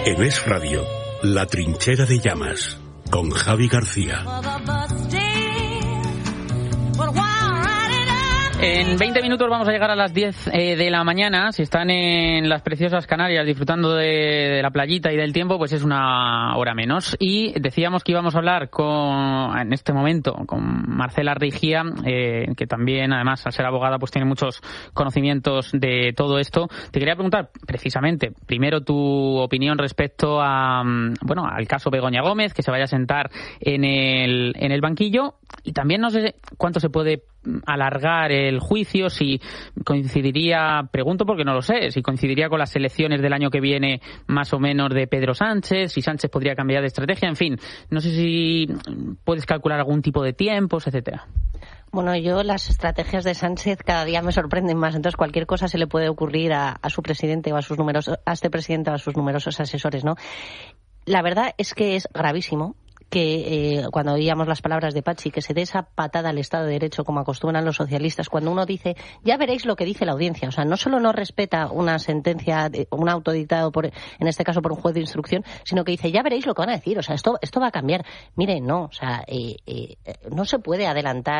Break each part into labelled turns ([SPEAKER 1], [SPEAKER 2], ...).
[SPEAKER 1] En Es Radio, La Trinchera de Llamas, con Javi García.
[SPEAKER 2] En 20 minutos vamos a llegar a las 10 de la mañana. Si están en las preciosas Canarias disfrutando de la playita y del tiempo, pues es una hora menos. Y decíamos que íbamos a hablar en este momento con Marcela Rigía, que también, además, al ser abogada, pues tiene muchos conocimientos de todo esto. Te quería preguntar, precisamente, primero tu opinión respecto al caso Begoña Gómez, que se vaya a sentar en el banquillo. Y también no sé cuánto se puede alargar el juicio, si coincidiría, pregunto porque no lo sé, si coincidiría con las elecciones del año que viene más o menos de Pedro Sánchez, si Sánchez podría cambiar de estrategia, en fin, no sé si puedes calcular algún tipo de tiempos, etcétera.
[SPEAKER 3] Bueno, las estrategias de Sánchez cada día me sorprenden más, entonces cualquier cosa se le puede ocurrir a su presidente o a este presidente o a sus numerosos asesores, ¿no? La verdad es que es gravísimo que cuando oíamos las palabras de Pachi, que se dé esa patada al Estado de Derecho como acostumbran los socialistas, cuando uno dice, ya veréis lo que dice la audiencia, o sea, no solo no respeta una sentencia, un auto dictado en este caso por un juez de instrucción, sino que dice, ya veréis lo que van a decir, o sea, esto va a cambiar. Mire, no, o sea, no se puede adelantar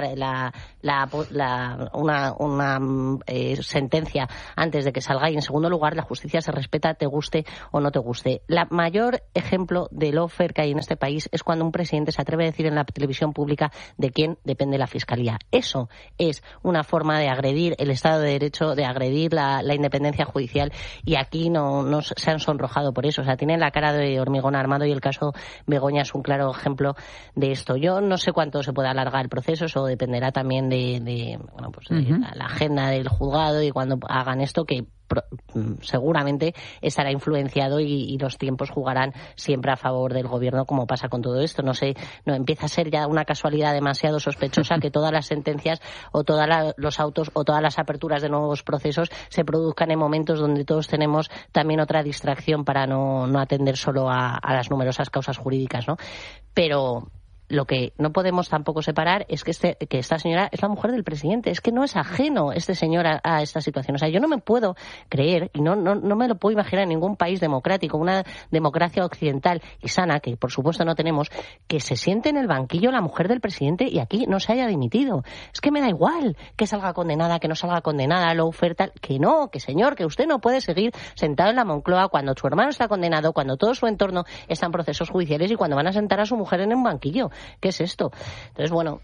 [SPEAKER 3] una sentencia antes de que salga, y en segundo lugar, la justicia se respeta, te guste o no te guste. La mayor ejemplo de lawfare que hay en este país es cuando un presidente se atreve a decir en la televisión pública de quién depende la Fiscalía. Eso es una forma de agredir el Estado de Derecho, de agredir la independencia judicial, y aquí no se han sonrojado por eso. O sea, tienen la cara de hormigón armado, y el caso Begoña es un claro ejemplo de esto. Yo no sé cuánto se puede alargar el proceso, eso dependerá también de la agenda del juzgado y cuando hagan esto, que seguramente estará influenciado y los tiempos jugarán siempre a favor del gobierno, como pasa con todo esto. No empieza a ser ya una casualidad demasiado sospechosa que todas las sentencias o todos los autos o todas las aperturas de nuevos procesos se produzcan en momentos donde todos tenemos también otra distracción para no atender solo a las numerosas causas jurídicas, ¿no? Pero lo que no podemos tampoco separar es que esta señora es la mujer del presidente. Es que no es ajeno este señor a esta situación. O sea, yo no me puedo creer, y no me lo puedo imaginar en ningún país democrático, una democracia occidental y sana, que por supuesto no tenemos, que se siente en el banquillo la mujer del presidente y aquí no se haya dimitido. Es que me da igual que salga condenada, que no salga condenada, la oferta, que no, que señor, que usted no puede seguir sentado en la Moncloa cuando su hermano está condenado, cuando todo su entorno está en procesos judiciales y cuando van a sentar a su mujer en un banquillo. ¿Qué es esto? Entonces, bueno,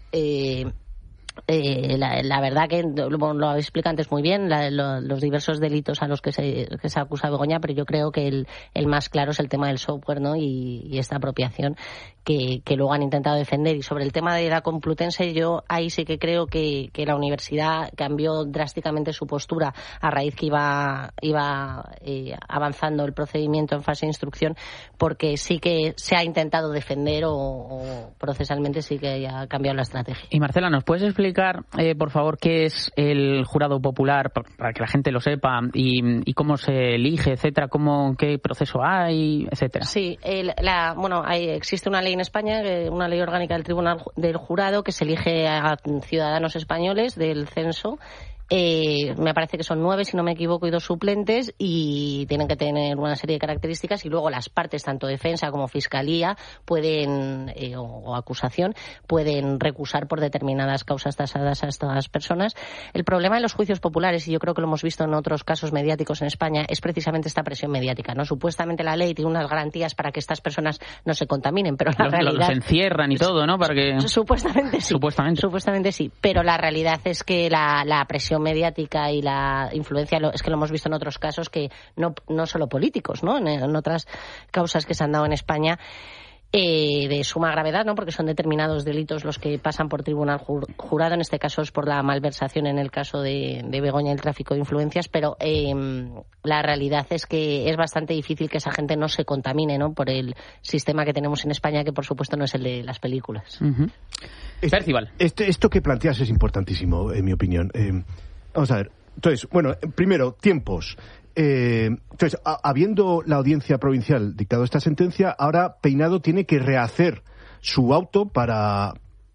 [SPEAKER 3] la verdad que lo habéis explicado antes muy bien, los diversos delitos a los que se acusa Begoña, pero yo creo que el más claro es el tema del software, ¿no? Y esta apropiación que luego han intentado defender. Y sobre el tema de la Complutense, yo ahí sí que creo que la universidad cambió drásticamente su postura a raíz que iba avanzando el procedimiento en fase de instrucción, porque sí que se ha intentado defender o procesalmente sí que ha cambiado la estrategia.
[SPEAKER 2] Y Marcela, ¿nos puedes explicar, por favor, qué es el jurado popular, para que la gente lo sepa, y cómo se elige, etcétera, qué proceso hay, etcétera?
[SPEAKER 3] Sí, existe una ley en España, una ley orgánica del Tribunal del Jurado, que se elige a ciudadanos españoles del censo. Me parece que son 9, si no me equivoco, y 2 suplentes, y tienen que tener una serie de características, y luego las partes, tanto defensa como fiscalía, pueden o acusación, pueden recusar por determinadas causas tasadas a estas personas. El problema de los juicios populares, y yo creo que lo hemos visto en otros casos mediáticos en España, es precisamente esta presión mediática, ¿no? Supuestamente la ley tiene unas garantías para que estas personas no se contaminen, pero la realidad...
[SPEAKER 2] Los encierran y todo, ¿no? Para que...
[SPEAKER 3] Supuestamente sí, pero la realidad es que la presión mediática y la influencia, es que lo hemos visto en otros casos, que no solo políticos, ¿no? En otras causas que se han dado en España, de suma gravedad, ¿no? Porque son determinados delitos los que pasan por tribunal jurado. En este caso es por la malversación, en el caso de Begoña, el tráfico de influencias, pero la realidad es que es bastante difícil que esa gente no se contamine, ¿no? Por el sistema que tenemos en España, que por supuesto no es el de las películas.
[SPEAKER 2] Uh-huh. Percival.
[SPEAKER 4] Esto que planteas es importantísimo, en mi opinión. Vamos a ver. Entonces, bueno, primero, tiempos. Entonces, habiendo la audiencia provincial dictado esta sentencia, ahora Peinado tiene que rehacer su auto para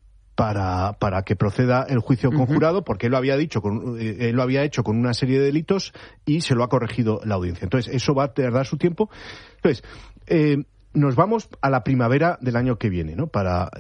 [SPEAKER 4] que proceda el juicio conjurado, porque él lo había hecho con una serie de delitos y se lo ha corregido la audiencia. Entonces, eso va a tardar su tiempo. Entonces, nos vamos a la primavera del año que viene, ¿no? Para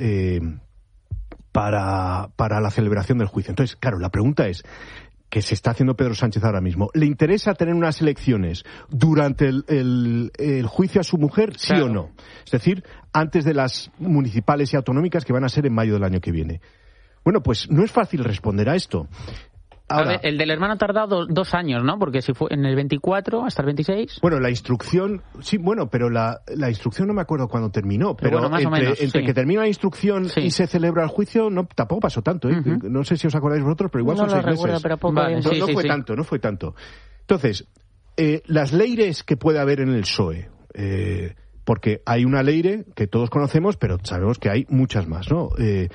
[SPEAKER 4] la celebración del juicio. Entonces, claro, la pregunta es, que se está haciendo Pedro Sánchez ahora mismo, ¿le interesa tener unas elecciones durante el juicio a su mujer, sí o no? Es decir, antes de las municipales y autonómicas que van a ser en mayo del año que viene. Bueno, pues no es fácil responder a esto. Ahora,
[SPEAKER 2] el del hermano ha tardado 2 años, ¿no? Porque si fue en el 24 hasta el 26...
[SPEAKER 4] Bueno, la instrucción... Sí, bueno, pero la instrucción no me acuerdo cuándo terminó. Pero
[SPEAKER 2] bueno, más o menos,
[SPEAKER 4] entre que termina la instrucción y se celebra el juicio, tampoco pasó tanto, ¿eh? Uh-huh. No sé si os acordáis vosotros, pero igual son 6 meses.
[SPEAKER 3] No lo recuerdo, pero poco.
[SPEAKER 2] Vale,
[SPEAKER 4] no fue tanto. Entonces, las leires que puede haber en el PSOE... porque hay una leire que todos conocemos, pero sabemos que hay muchas más, ¿no?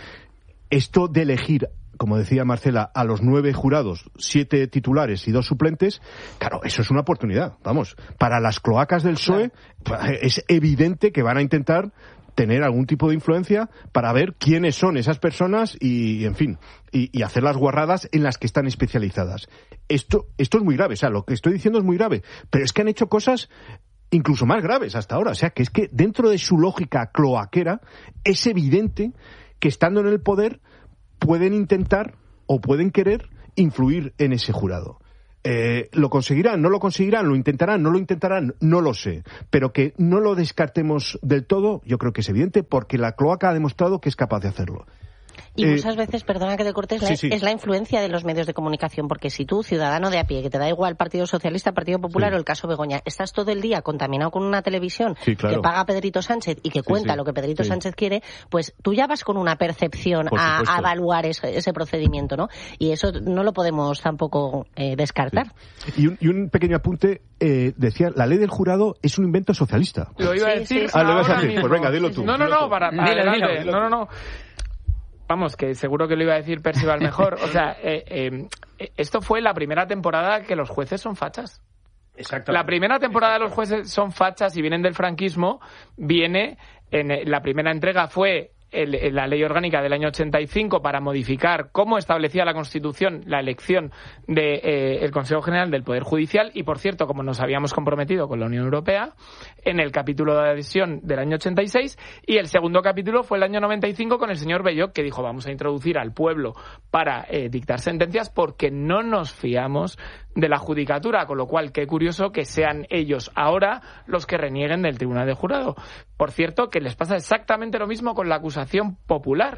[SPEAKER 4] Esto de elegir, como decía Marcela, a los 9 jurados, 7 titulares y 2 suplentes, claro, eso es una oportunidad, vamos. Para las cloacas del PSOE es evidente que van a intentar tener algún tipo de influencia para ver quiénes son esas personas y en fin, y hacer las guarradas en las que están especializadas. Esto es muy grave, o sea, lo que estoy diciendo es muy grave, pero es que han hecho cosas incluso más graves hasta ahora, o sea, que es que dentro de su lógica cloaquera es evidente que estando en el poder pueden intentar o pueden querer influir en ese jurado. ¿Lo conseguirán? ¿No lo conseguirán? ¿Lo intentarán? ¿No lo intentarán? No lo sé. Pero que no lo descartemos del todo, yo creo que es evidente, porque la cloaca ha demostrado que es capaz de hacerlo.
[SPEAKER 3] Y muchas veces, perdona que te cortes, es la influencia de los medios de comunicación, porque si tú, ciudadano de a pie, que te da igual Partido Socialista, Partido Popular o el caso Begoña, estás todo el día contaminado con una televisión que paga Pedrito Sánchez y que cuenta lo que Pedrito Sánchez quiere, pues tú ya vas con una percepción a evaluar ese procedimiento, ¿no? Y eso no lo podemos tampoco descartar.
[SPEAKER 4] Sí. Y un pequeño apunte, decía, la ley del jurado es un invento socialista.
[SPEAKER 5] Lo iba a decir.
[SPEAKER 4] Lo ibas a decir. Pues venga, dilo tú.
[SPEAKER 5] No, adelante. No. Vamos, que seguro que lo iba a decir Percival mejor. O sea, esto fue la primera temporada que los jueces son fachas. Exacto. La primera temporada de los jueces son fachas y vienen del franquismo. La primera entrega fue la ley orgánica del año 85 para modificar cómo establecía la Constitución la elección del Consejo General del Poder Judicial y, por cierto, como nos habíamos comprometido con la Unión Europea, en el capítulo de adhesión del año 86, y el segundo capítulo fue el año 95 con el señor Belloc, que dijo vamos a introducir al pueblo para dictar sentencias porque no nos fiamos de la judicatura, con lo cual qué curioso que sean ellos ahora los que renieguen del Tribunal de Jurado. Por cierto, que les pasa exactamente lo mismo con la acusación popular.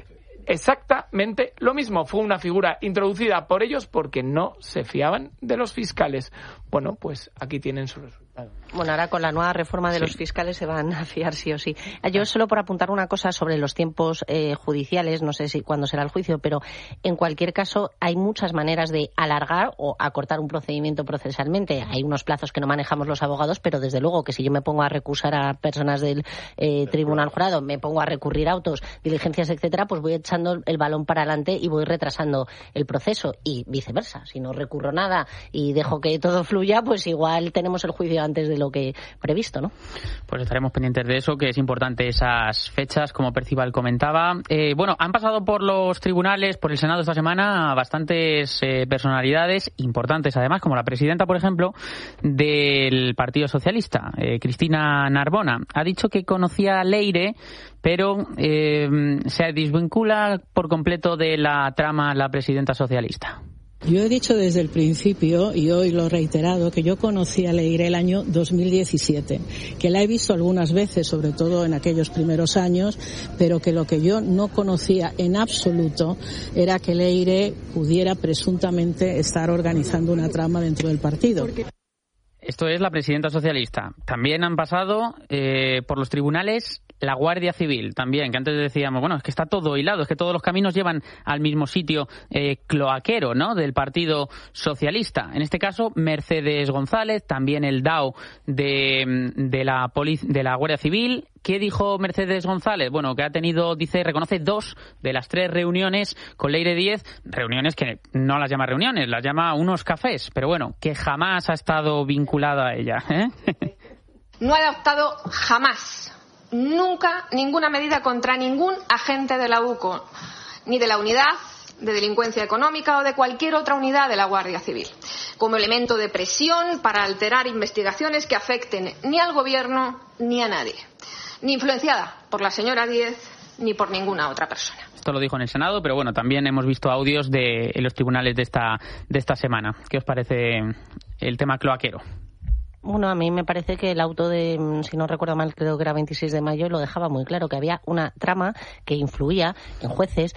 [SPEAKER 5] Exactamente lo mismo. Fue una figura introducida por ellos porque no se fiaban de los fiscales. Bueno, pues aquí tienen su resultado.
[SPEAKER 3] Bueno, ahora con la nueva reforma de los fiscales se van a fiar sí o sí. Yo solo por apuntar una cosa sobre los tiempos judiciales, no sé si cuándo será el juicio, pero en cualquier caso hay muchas maneras de alargar o acortar un procedimiento procesalmente. Hay unos plazos que no manejamos los abogados, pero desde luego que si yo me pongo a recusar a personas del tribunal jurado, me pongo a recurrir a autos, diligencias, etcétera, pues voy echando el balón para adelante y voy retrasando el proceso y viceversa. Si no recurro nada y dejo que todo fluya, pues igual tenemos el juicio antes de lo que previsto, ¿no?
[SPEAKER 2] Pues estaremos pendientes de eso, que es importante esas fechas, como Percival comentaba. Bueno, han pasado por los tribunales, por el Senado esta semana, bastantes personalidades importantes, además, como la presidenta, por ejemplo, del Partido Socialista, Cristina Narbona. Ha dicho que conocía a Leire, pero se desvincula por completo de la trama la presidenta socialista.
[SPEAKER 6] Yo he dicho desde el principio, y hoy lo he reiterado, que yo conocí a Leire el año 2017, que la he visto algunas veces, sobre todo en aquellos primeros años, pero que lo que yo no conocía en absoluto era que Leire pudiera presuntamente estar organizando una trama dentro del partido.
[SPEAKER 2] Esto es la presidenta socialista. También han pasado por los tribunales la Guardia Civil, también, que antes decíamos, bueno, es que está todo hilado, es que todos los caminos llevan al mismo sitio cloaquero, ¿no?, del Partido Socialista. En este caso, Mercedes González, también el DAO de la Guardia Civil. ¿Qué dijo Mercedes González? Bueno, que ha tenido, reconoce 2 de las 3 reuniones con Leire Díez, reuniones que no las llama reuniones, las llama unos cafés, pero bueno, que jamás ha estado vinculada a ella, ¿eh?
[SPEAKER 7] No ha adoptado jamás, nunca, ninguna medida contra ningún agente de la UCO, ni de la unidad, de delincuencia económica o de cualquier otra unidad de la Guardia Civil, como elemento de presión para alterar investigaciones que afecten ni al Gobierno ni a nadie, ni influenciada por la señora Díez ni por ninguna otra persona.
[SPEAKER 2] Esto lo dijo en el Senado, pero bueno, también hemos visto audios en los tribunales de esta semana. ¿Qué os parece el tema cloaquero?
[SPEAKER 3] Bueno, a mí me parece que el auto de, si no recuerdo mal, creo que era 26 de mayo, lo dejaba muy claro, que había una trama que influía en jueces,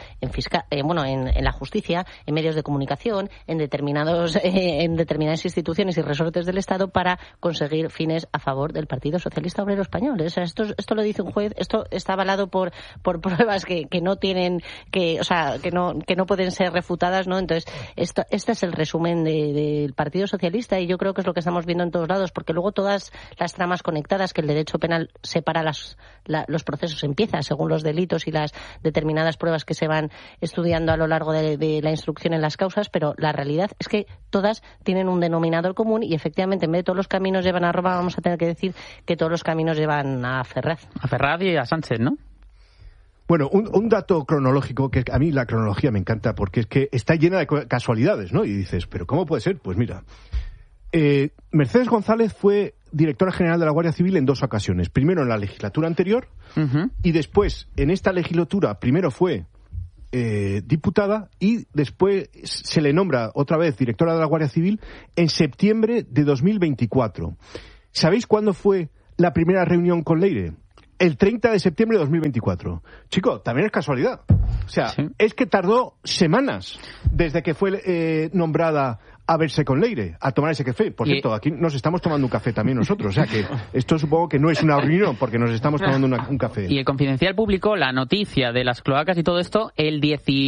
[SPEAKER 3] en la justicia, en medios de comunicación, en determinadas instituciones y resortes del Estado para conseguir fines a favor del Partido Socialista Obrero Español. O sea, esto lo dice un juez, esto está avalado por pruebas que no tienen, que no pueden ser refutadas, ¿no? Entonces, este es el resumen del Partido Socialista y yo creo que es lo que estamos viendo en todos lados, porque luego todas las tramas conectadas, que el derecho penal separa los procesos, empieza según los delitos y las determinadas pruebas que se van estudiando a lo largo de la instrucción en las causas, pero la realidad es que todas tienen un denominador común y efectivamente en vez de todos los caminos llevan a Roma, vamos a tener que decir que todos los caminos llevan a Ferraz.
[SPEAKER 2] A Ferraz y a Sánchez, ¿no?
[SPEAKER 4] Bueno, un dato cronológico, que a mí la cronología me encanta porque es que está llena de casualidades, ¿no? Y dices, ¿pero cómo puede ser? Pues mira, Mercedes González fue directora general de la Guardia Civil en 2 ocasiones. Primero en la legislatura anterior y después en esta legislatura primero fue diputada y después se le nombra otra vez directora de la Guardia Civil en septiembre de 2024. ¿Sabéis cuándo fue la primera reunión con Leire? El 30 de septiembre de 2024. Chico, también es casualidad. O sea, sí. Es que tardó semanas desde que fue nombrada a verse con Leire, a tomar ese café. Por cierto, aquí nos estamos tomando un café también nosotros. O sea que esto supongo que no es una reunión porque nos estamos tomando un café.
[SPEAKER 2] Y el Confidencial publicó la noticia de las cloacas y todo esto el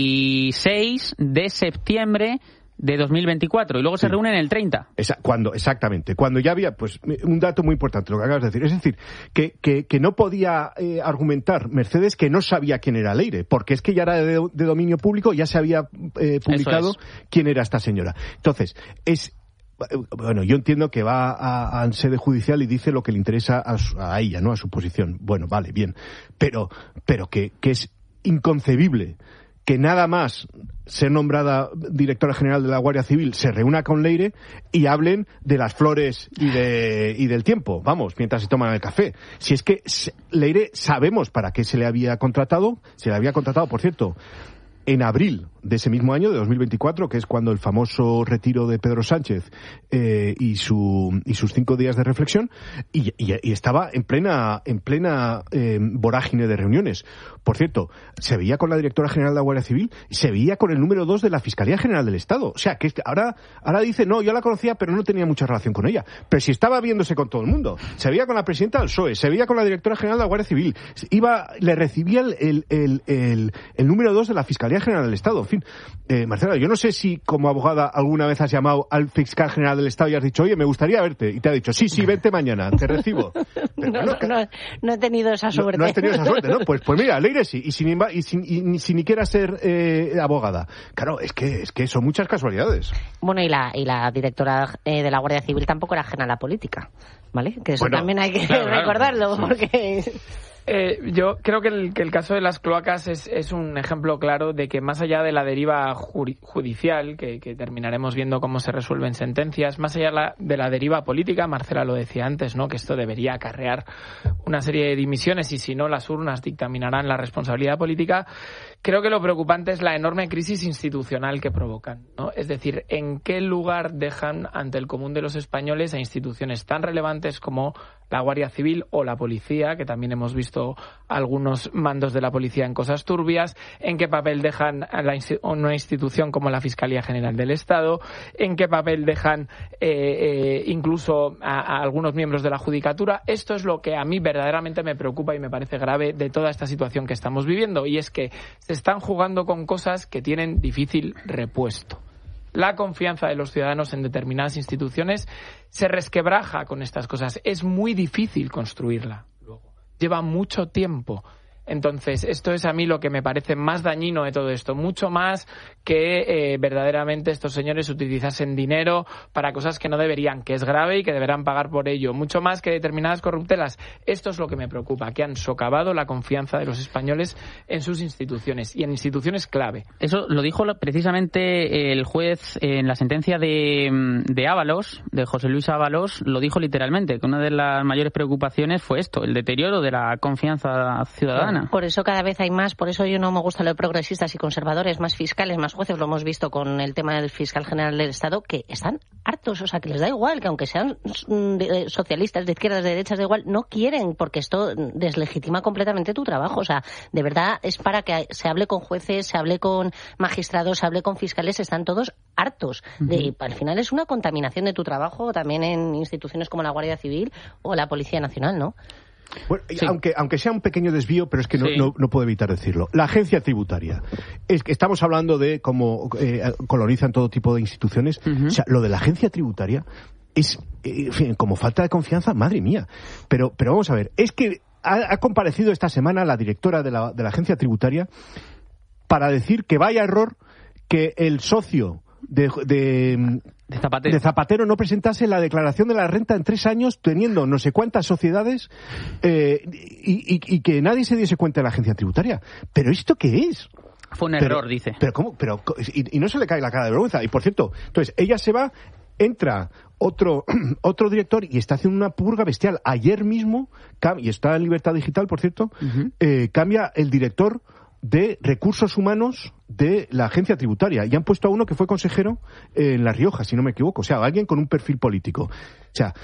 [SPEAKER 2] 16 de septiembre de 2024 y luego se reúnen el 30.
[SPEAKER 4] Exactamente. Cuando ya había, pues, un dato muy importante, lo que acabas de decir. Es decir, que no podía argumentar Mercedes que no sabía quién era Leire, porque es que ya era de dominio público, ya se había publicado quién era esta señora. Entonces, bueno, yo entiendo que va a sede judicial y dice lo que le interesa a ella, ¿no? A su posición. Bueno, vale, bien. Pero que es inconcebible que nada más ser nombrada directora general de la Guardia Civil se reúna con Leire y hablen de las flores y del tiempo, vamos, mientras se toman el café. Si es que Leire sabemos para qué se le había contratado, por cierto, en abril de ese mismo año, de 2024, que es cuando el famoso retiro de Pedro Sánchez y sus 5 días de reflexión, y estaba en plena vorágine de reuniones. Por cierto, se veía con la directora general de la Guardia Civil, se veía con el número 2 de la Fiscalía General del Estado. O sea, que ahora dice, no, yo la conocía, pero no tenía mucha relación con ella. Pero si estaba viéndose con todo el mundo. Se veía con la presidenta del PSOE, se veía con la directora general de la Guardia Civil, le recibía el número 2 de la Fiscalía General del Estado. En fin, Marcela, yo no sé si como abogada alguna vez has llamado al fiscal general del Estado y has dicho, oye, me gustaría verte, y te ha dicho, sí, vente mañana, te recibo. Pero
[SPEAKER 3] no he tenido esa suerte.
[SPEAKER 4] No has tenido esa suerte, ¿no? Pues mira, Leire sí, y sin ni quiera ser abogada. Claro, es que son muchas casualidades.
[SPEAKER 3] Bueno, y la directora de la Guardia Civil tampoco era ajena a la política, ¿vale? Que eso también hay que recordarlo, porque...
[SPEAKER 5] Yo creo que el caso de las cloacas es un ejemplo claro de que más allá de la deriva judicial, que terminaremos viendo cómo se resuelven sentencias, más allá de la deriva política, Marcela lo decía antes, ¿no? Que esto debería acarrear una serie de dimisiones y si no las urnas dictaminarán la responsabilidad política. Creo que lo preocupante es la enorme crisis institucional que provocan, ¿no? Es decir, ¿en qué lugar dejan ante el común de los españoles a instituciones tan relevantes como la Guardia Civil o la Policía, que también hemos visto algunos mandos de la Policía en cosas turbias? ¿En qué papel dejan a una institución como la Fiscalía General del Estado? ¿En qué papel dejan incluso a algunos miembros de la Judicatura? Esto es lo que a mí verdaderamente me preocupa y me parece grave de toda esta situación que estamos viviendo, y es que se están jugando con cosas que tienen difícil repuesto. La confianza de los ciudadanos en determinadas instituciones se resquebraja con estas cosas. Es muy difícil construirla luego. Lleva mucho tiempo. Entonces, esto es a mí lo que me parece más dañino de todo esto, mucho más que verdaderamente estos señores utilizasen dinero para cosas que no deberían, que es grave y que deberán pagar por ello, mucho más que determinadas corruptelas. Esto es lo que me preocupa, que han socavado la confianza de los españoles en sus instituciones y en instituciones clave.
[SPEAKER 2] Eso lo dijo precisamente el juez en la sentencia de Ábalos, de José Luis Ábalos, lo dijo literalmente, que una de las mayores preocupaciones fue esto, el deterioro de la confianza ciudadana.
[SPEAKER 3] Por eso cada vez hay más, por eso yo no me gusta lo de progresistas y conservadores, más fiscales, más jueces, lo hemos visto con el tema del fiscal general del Estado, que están hartos, o sea, que les da igual, que aunque sean socialistas, de izquierdas, de derechas, da igual, no quieren, porque esto deslegitima completamente tu trabajo, o sea, de verdad es para que se hable con jueces, se hable con magistrados, se hable con fiscales, están todos hartos. Al final es una contaminación de tu trabajo, también en instituciones como la Guardia Civil o la Policía Nacional, ¿no?
[SPEAKER 4] Bueno, sí. aunque sea un pequeño desvío, pero es que no puedo evitar decirlo. La agencia tributaria. Es que estamos hablando de cómo colonizan todo tipo de instituciones. O sea, lo de la agencia tributaria es, en fin, como falta de confianza, madre mía. Pero vamos a ver, es que ha comparecido esta semana la directora de la agencia tributaria para decir que vaya error que el socio de Zapatero no presentase la declaración de la renta en 3 años, teniendo no sé cuántas sociedades, y que nadie se diese cuenta de la agencia tributaria. ¿Pero esto qué es?
[SPEAKER 2] Fue un error, dice.
[SPEAKER 4] Y no se le cae la cara de vergüenza. Y por cierto, entonces ella se va, entra otro director y está haciendo una purga bestial. Ayer mismo, y está en Libertad Digital, por cierto, cambia el director de recursos humanos de la agencia tributaria y han puesto a uno que fue consejero en La Rioja, si no me equivoco, o sea, alguien con un perfil político. O sea,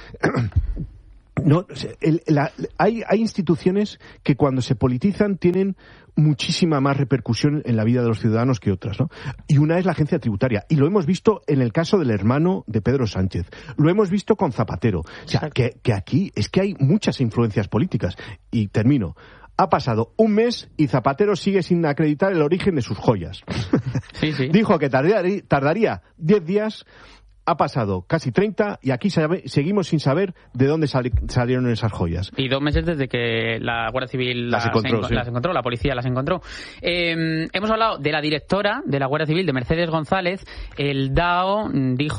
[SPEAKER 4] hay instituciones que cuando se politizan tienen muchísima más repercusión en la vida de los ciudadanos que otras, ¿no? Y una es la agencia tributaria, y lo hemos visto en el caso del hermano de Pedro Sánchez, lo hemos visto con Zapatero, o sea, que aquí es que hay muchas influencias políticas. Y termino. Ha pasado un mes y Zapatero sigue sin acreditar el origen de sus joyas.
[SPEAKER 2] Sí.
[SPEAKER 4] Dijo que tardaría 10 días, ha pasado casi 30 y aquí seguimos sin saber de dónde salieron esas joyas.
[SPEAKER 2] Y 2 meses desde que la Guardia Civil las encontró, la policía las encontró. Hemos hablado de la directora de la Guardia Civil, de Mercedes González. El DAO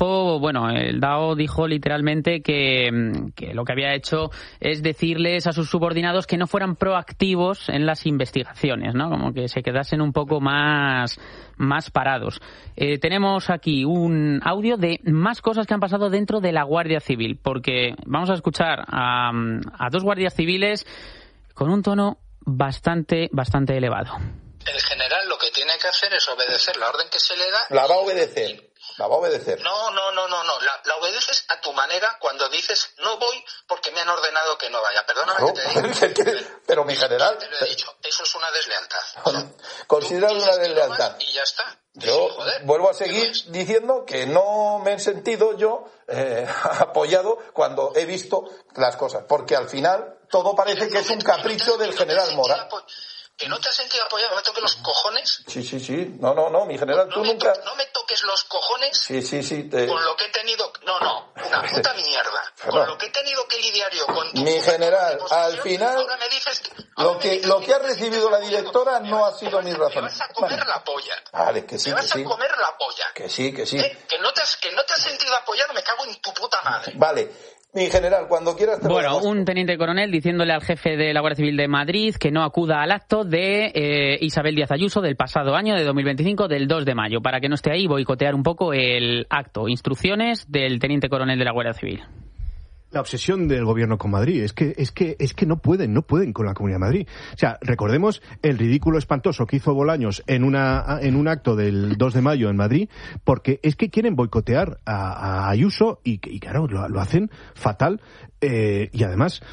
[SPEAKER 2] dijo literalmente que lo que había hecho es decirles a sus subordinados que no fueran proactivos en las investigaciones, ¿no? Como que se quedasen un poco más parados. Tenemos aquí un audio de más cosas que han pasado dentro de la Guardia Civil, porque vamos a escuchar a 2 guardias civiles con un tono bastante elevado.
[SPEAKER 8] El general lo que tiene que hacer es obedecer la orden que se le da.
[SPEAKER 9] La va a obedecer. No, la obedeces a tu manera cuando dices no voy porque me han ordenado que no vaya. Perdóname que te diga. Pero mi general...
[SPEAKER 8] Te lo he dicho, eso es una deslealtad.
[SPEAKER 9] Considera una deslealtad.
[SPEAKER 8] Y ya está.
[SPEAKER 9] Yo vuelvo a seguir diciendo que no me he sentido yo apoyado cuando he visto las cosas, porque al final todo parece que es un capricho del general Mora.
[SPEAKER 8] ¿Que no te has sentido apoyado? ¿No me toques los cojones?
[SPEAKER 9] Sí. No, mi general, tú nunca...
[SPEAKER 8] No me toques los cojones.
[SPEAKER 9] Sí.
[SPEAKER 8] Con lo que he tenido... una puta mierda. Con lo que he tenido que lidiar yo con tu...
[SPEAKER 9] Mi general, al final...
[SPEAKER 8] Ahora me dices
[SPEAKER 9] lo que ha recibido la directora no ha sido mi razón.
[SPEAKER 8] Me vas a comer la polla.
[SPEAKER 9] Vale, que sí,
[SPEAKER 8] me vas a comer la polla.
[SPEAKER 9] Que sí.
[SPEAKER 8] Que no te has sentido apoyado, me cago en tu puta madre.
[SPEAKER 9] Vale. Mi general, cuando quieras...
[SPEAKER 2] Un teniente coronel diciéndole al jefe de la Guardia Civil de Madrid que no acuda al acto de Isabel Díaz Ayuso del pasado año, de 2025, del 2 de mayo, para que no esté ahí y boicotear un poco el acto. Instrucciones del teniente coronel de la Guardia Civil.
[SPEAKER 4] La obsesión del gobierno con Madrid es que no pueden con la Comunidad de Madrid. O sea, recordemos el ridículo espantoso que hizo Bolaños en un acto del 2 de mayo en Madrid, porque es que quieren boicotear a Ayuso y claro, lo hacen fatal, y además...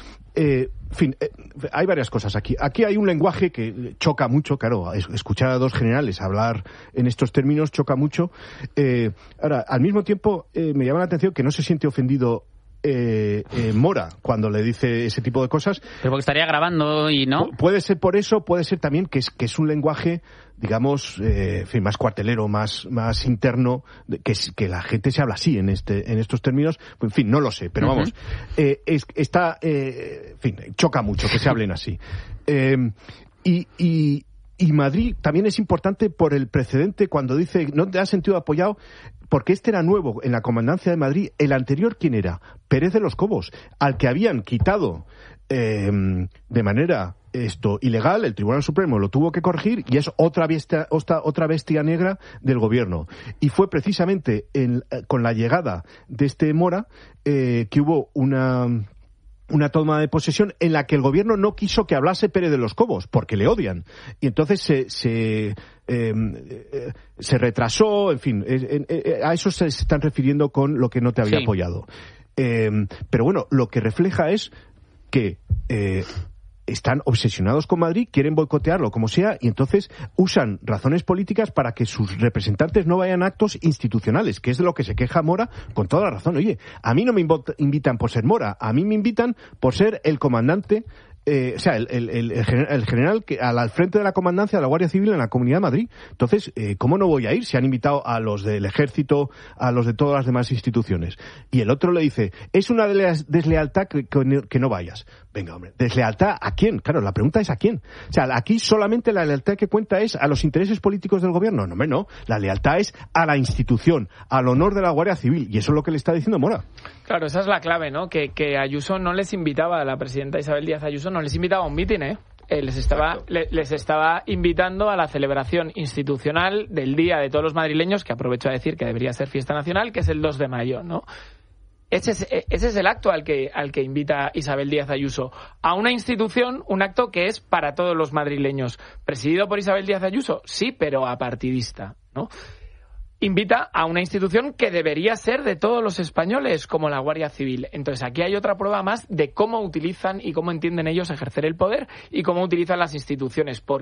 [SPEAKER 4] hay varias cosas aquí. Aquí hay un lenguaje que choca mucho, claro, escuchar a 2 generales hablar en estos términos choca mucho. Ahora, al mismo tiempo, me llama la atención que no se siente ofendido Mora cuando le dice ese tipo de cosas.
[SPEAKER 2] Pero porque estaría grabando y no.
[SPEAKER 4] Puede ser por eso, puede ser también que es un lenguaje, digamos, más cuartelero, más interno, que la gente se habla así en estos términos. En fin, no lo sé, pero vamos, choca mucho que se hablen así. Y Madrid también es importante por el precedente cuando dice no te has sentido apoyado, porque este era nuevo en la Comandancia de Madrid. El anterior, ¿quién era? Pérez de los Cobos, al que habían quitado de manera ilegal. El Tribunal Supremo lo tuvo que corregir y es otra bestia negra del gobierno. Y fue precisamente con la llegada de este Mora que hubo una toma de posesión en la que el gobierno no quiso que hablase Pérez de los Cobos, porque le odian. Y entonces se retrasó, en fin, a eso se están refiriendo con lo que no te había apoyado. Pero bueno, lo que refleja es que están obsesionados con Madrid, quieren boicotearlo como sea, y entonces usan razones políticas para que sus representantes no vayan a actos institucionales, que es de lo que se queja Mora con toda la razón. Oye, a mí no me invitan por ser Mora, a mí me invitan por ser el comandante, o sea, el general que al frente de la comandancia de la Guardia Civil en la Comunidad de Madrid. Entonces, ¿cómo no voy a ir si han invitado a los del Ejército, a los de todas las demás instituciones? Y el otro le dice, es una deslealtad que no vayas. Venga, hombre, ¿deslealtad a quién? Claro, la pregunta es ¿a quién? O sea, aquí solamente la lealtad que cuenta es a los intereses políticos del gobierno. No, no, la lealtad es a la institución, al honor de la Guardia Civil, y eso es lo que le está diciendo Mora.
[SPEAKER 5] Claro, esa es la clave, ¿no? Que Ayuso no les invitaba, la presidenta Isabel Díaz Ayuso no les invitaba a un mitin, les estaba invitando a la celebración institucional del Día de todos los madrileños, que aprovecho a decir que debería ser fiesta nacional, que es el 2 de mayo, ¿no? Ese es el acto al que invita Isabel Díaz Ayuso, a una institución, un acto que es para todos los madrileños. ¿Presidido por Isabel Díaz Ayuso? Sí, pero apartidista, ¿no? Invita a una institución que debería ser de todos los españoles, como la Guardia Civil. Entonces aquí hay otra prueba más de cómo utilizan y cómo entienden ellos ejercer el poder y cómo utilizan las instituciones.